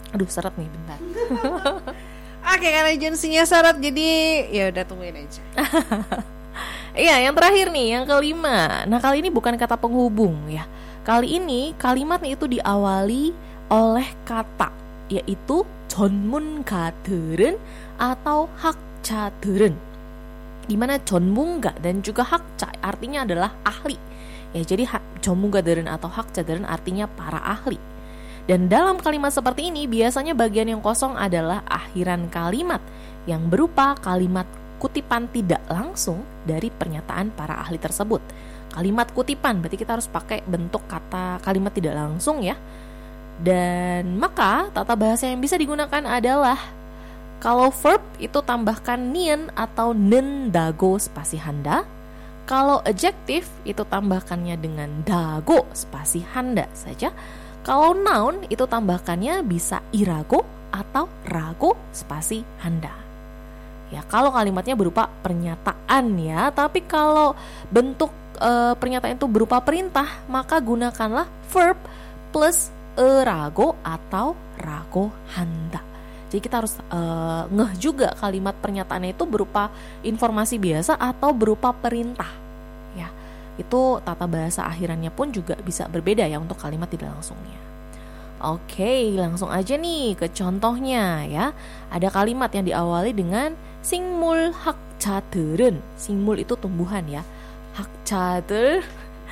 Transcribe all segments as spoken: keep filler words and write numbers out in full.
Aduh seret nih bentar. Oke, karena agensinya syarat jadi ya udah tungguin aja. Iya, yang terakhir nih, yang kelima. Nah, kali ini bukan kata penghubung ya. Kali ini kalimatnya itu diawali oleh kata, yaitu 전문가들은 atau 학자들은. Dimana 전문가 dan juga 학자 artinya adalah ahli. Ya, jadi 전문가들은 atau 학자들은 artinya para ahli. Dan dalam kalimat seperti ini biasanya bagian yang kosong adalah akhiran kalimat yang berupa kalimat kutipan tidak langsung dari pernyataan para ahli tersebut. Kalimat kutipan berarti kita harus pakai bentuk kata kalimat tidak langsung ya. Dan maka tata bahasa yang bisa digunakan adalah kalau verb itu tambahkan nien atau nen dago spasi handa. Kalau adjektif itu tambahkannya dengan dago spasi handa saja. Kalau noun itu tambahkannya bisa irago atau rago spasi handa. Ya, kalau kalimatnya berupa pernyataan ya, tapi kalau bentuk e, pernyataan itu berupa perintah, maka gunakanlah verb plus erago atau rago handa. Jadi kita harus e, ngeh juga kalimat pernyataannya itu berupa informasi biasa atau berupa perintah. Ya, itu tata bahasa akhirannya pun juga bisa berbeda ya untuk kalimat tidak langsungnya. Oke, langsung aja nih ke contohnya ya. Ada kalimat yang diawali dengan 식물 학자들은. 식물 itu tumbuhan ya. 학자들,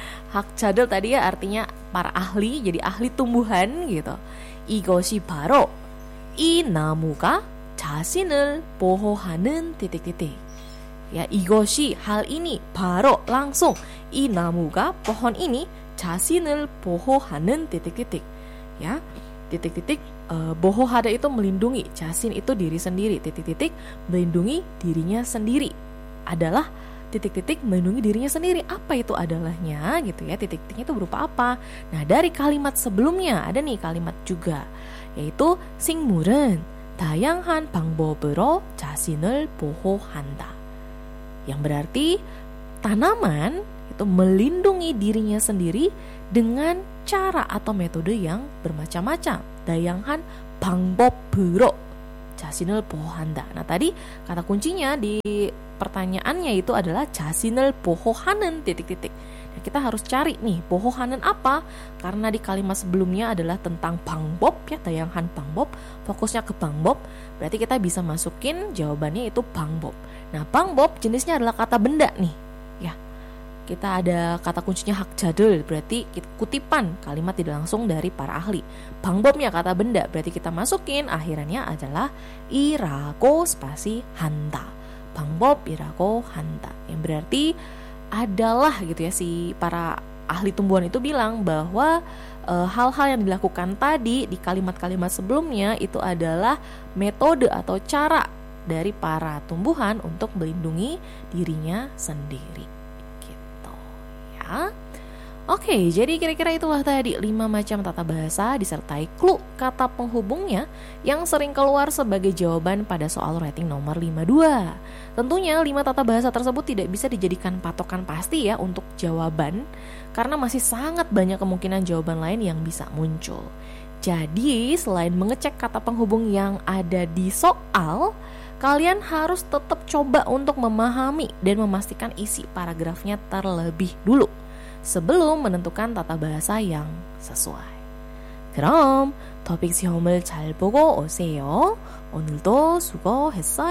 학자들 tadi ya artinya para ahli, jadi ahli tumbuhan gitu. 이것이 바로 이 나무가 자신을 보호하는 titik-titik. Ya, 이것이 hal ini 바로 langsung 이 나무가 pohon ini 자신을 보호하는 titik-titik. Ya, titik-titik uh, bohohada itu melindungi, jasin itu diri sendiri, titik-titik melindungi dirinya sendiri adalah titik-titik melindungi dirinya sendiri. Apa itu adalahnya gitu ya, titik-titiknya itu berupa apa? Nah, dari kalimat sebelumnya ada nih kalimat juga, yaitu 식물은 다양한 방법으로 자신을 보호한다. Yang berarti tanaman itu melindungi dirinya sendiri dengan cara atau metode yang bermacam-macam. 다양한 방법으로 자신을 보호한다. Nah, tadi kata kuncinya di pertanyaannya itu adalah 자신을 보호하는 titik-titik. Nah, kita harus cari nih 보호하는 apa? Karena di kalimat sebelumnya adalah tentang 방법 ya, 다양한 방법, fokusnya ke 방법. Berarti kita bisa masukin jawabannya itu 방법. Nah, 방법 jenisnya adalah kata benda nih. Ya. Kita ada kata kuncinya 학자들, berarti kutipan kalimat tidak langsung dari para ahli. 방법nya kata benda, berarti kita masukin akhirannya adalah irago spasi handa. 방법 irago handa. Yang berarti adalah gitu ya, si para ahli tumbuhan itu bilang bahwa e, hal-hal yang dilakukan tadi di kalimat-kalimat sebelumnya itu adalah metode atau cara dari para tumbuhan untuk melindungi dirinya sendiri. Oke, jadi kira-kira itulah tadi lima macam tata bahasa disertai clue kata penghubungnya yang sering keluar sebagai jawaban pada soal rating nomor lima puluh dua. Tentunya lima tata bahasa tersebut tidak bisa dijadikan patokan pasti ya untuk jawaban, karena masih sangat banyak kemungkinan jawaban lain yang bisa muncul. Jadi selain mengecek kata penghubung yang ada di soal, kalian harus tetap coba untuk memahami dan memastikan isi paragrafnya terlebih dulu sebelum menentukan tata bahasa yang sesuai. 그럼 토픽 시험을 잘 보고 오세요. 오늘도 수고했어요.